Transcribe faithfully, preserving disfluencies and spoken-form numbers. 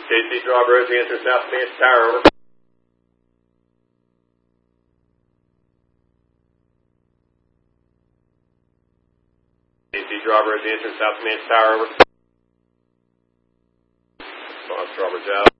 K C Draw Rosie, enter South Mansion Tower, over. K C Draw Rosie, enter South Mansion Tower, over. Response, Roberts out.